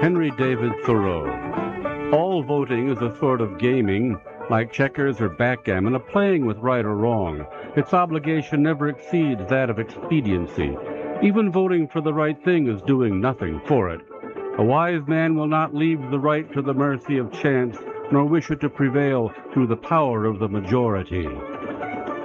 Henry David Thoreau. All voting is a sort of gaming, like checkers or backgammon, a playing with right or wrong. Its obligation never exceeds that of expediency. Even voting for the right thing is doing nothing for it. A wise man will not leave the right to the mercy of chance, nor wish it to prevail through the power of the majority.